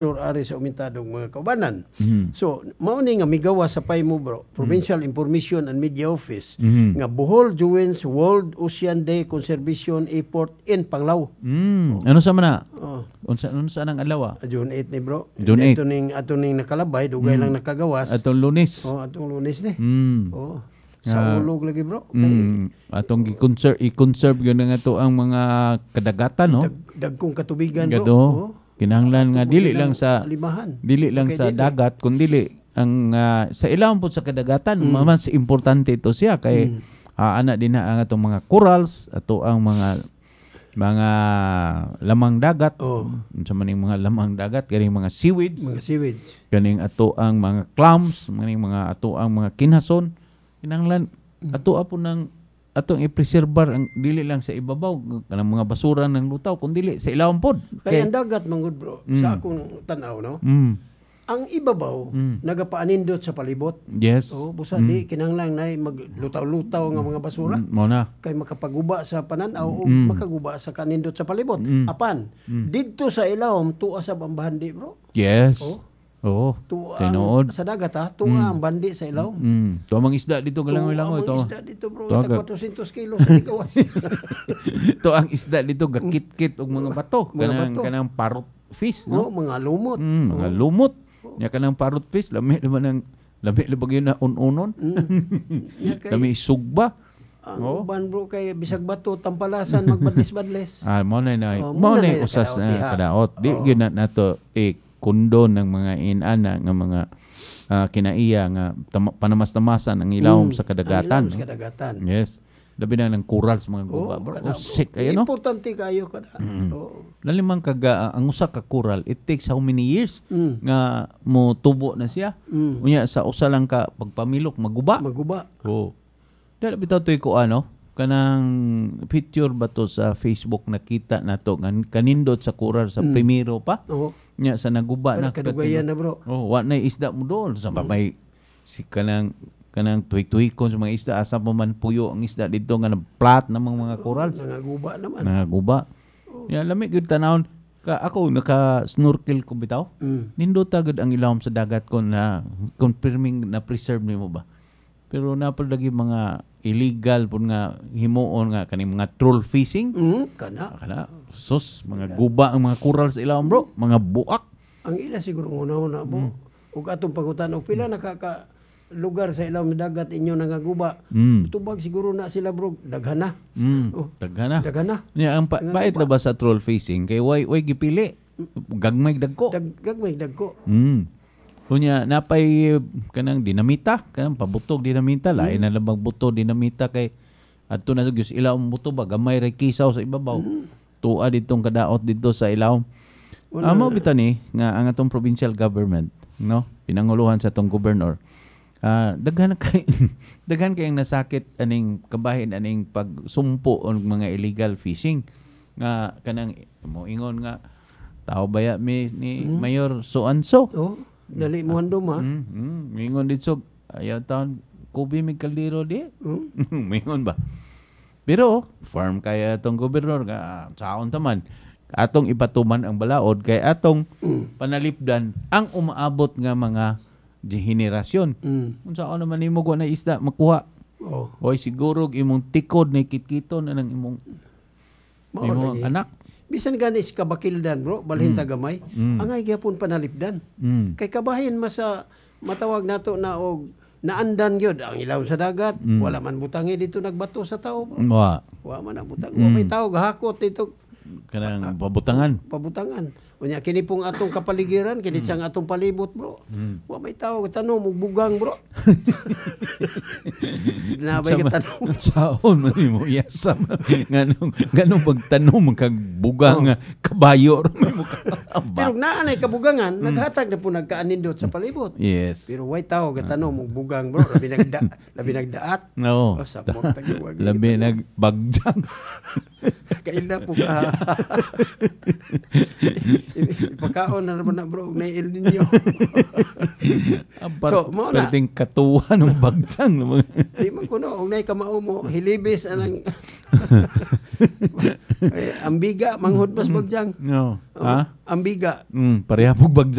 ari sa umintadong mga kaubanan. So, mao ni nga migawa sa PAIMO bro, Provincial Information and Media Office, nga Bohol Joins World Ocean Day Conservation Effort in Panglao. Ano sa mana? Ano sa nang alawa? June 8 ni bro. June 8. Ato ning nakalabay, dugay lang nakagawas. Atong Lunes. Atong Lunes ni. Sa ulog lagi bro. Atong i-conserve yun nga to ang mga kadagatan, no? Dagkong katubigan bro. Gado. Kinahanglan nga dili lang sa limahan. Dili lang sa dagat kundi ang sa ilawom po sa kadagatan mas importante ito siya kay ana din na ang atong mga corals ato ang mga lamang dagat sa maning mga lamang dagat kaning mga seaweeds kaning ato ang mga clams maning mga ato ang mga kinhason kinahanglan ato apo nang atong i-preserbar ang dili lang sa ibabaw kanang mga basura ng lutaw kundi dili sa ilawom pod kay ang dagat mangud bro sa akong tan-aw no ang ibabaw nagapaanindot sa palibot. Yes. Busa di kinahanglan nay maglutaw-lutaw nga mga basura. Mao na. Kay makapaguba sa panan-aw o makaguba sa kanindot sa palibot. Apan didto sa ilawom tuwa sa bambandi bro. Yes. Tinuod. Sa dagat tuwa ang bandi sa ilawom. Tuwa ang isda dito galangoy-langoy to. Ang isda dito bro, 400 kilos sa gawas. To ang isda dito gakit-kit og mga bato. Kanang parrot fish, no? Mga lumot. Mga lumot. Nya kanang parrot fish, lami naman yun na ununon. Lami sugba. Ang uban bro kay bisag bato tampalasan magbadlis-badlis. Mao na usas na kadaot. Di gyud nato kundon ng mga inana nga mga kinaiya nga panamas-tamasan ang ilawom sa kadagatan. Yes. Labi na ng corals mga guba. Sick kayo, no? Importante kayo kada. Nalimang ang usa ka coral, it takes how many years nga mo tubo na siya. Unya sa usa lang ka pagpamilok maguba. Dala bitaw toy ko kanang picture ba to sa Facebook nakita nato kanindot sa coral sa primero pa. Nya sa naguba na kadugayan na bro. Wa na isda mo doon sa babay si kanang tuig-tuig sa mga isda asa pa man puyo ang isda dito nga plat namang mga corals. Nangaguba naman. Nangaguba. Ya lami gud tanawon ako naka-snorkel ko bitaw. Nindot agad ang ilawom sa dagat ko na confirming na preserve nimo ba. Pero napalagi mga illegal pud nga himuon nga kaning mga troll fishing. Kana sus mga guba ang mga corals sa ilawom bro, mga buak. Ang ila siguro una bro. Ug atong pangutan og pila nakaka lugar sa ilawom dagat inyo nangaguba. Tubag siguro na sila bro, daghan na. Daghan na. Yeah, ang bait na ba sa troll fishing kay way gipili. Gagmay dagko. Gagmay dagko. Kunya napay kanang dinamita, kanang pabutog dinamita, lain na labang buto dinamita kay adto na gyud ilawom buto ba gamay ra kisaw sa ibabaw. Tuwa ditong kadaot dito sa ilawom. Amo bitan ni nga ang atong provincial government, no? Pinanguluhan sa atong governor. Daghan kayong nasakit aning kabahin aning pagsumpo og mga illegal fishing nga kanang moingon nga tao baya ni Mayor so-and-so. Dali mo handom ha. Mingon dito ayaw taon kubi mig kaldero di. Mingon ba. Pero farm kaya atong gobernador nga saon taman atong ipatuman ang balaod kay atong panalipdan ang umaabot nga mga henerasyon. Unsa ako naman nimo na isda makuha. Oy siguro imong tikod na kitkito na ng imong anak. Bisan gani si kabakildan bro, balhin tagamay. Angay gyapon panalipdan. Kay kabahin masa matawag nato na og naandan gyud ang ilaw sa dagat, wala man butangi dito nagbato sa tao. Wa man ang butang. Wa may tao gahakot dito kanang pabutangan. Unya kini pong atong kapaligiran, kini siyang atong palibot bro. Wa may tao tanong og bugang bro. Nabay ka tanong. Saon man mo yasa nganong pagtanong kag bugang kabayo. Pero naanay kabugangan, naghatag na po nagkaanindot sa palibot. Yes. Pero way tao ka tanong og bugang bro, labi nagdaat. No. Labi nagbagjang. Kaila po ka. Ipakaon na naman na bro, may El Nino. So, mo na. Pwedeng katuwa ng bagjang. Di man kuno, unay kamao mo, hilibis anang ambiga, manghod mas bagjang. No. Ha? Ambiga. Pareha pong bagjang.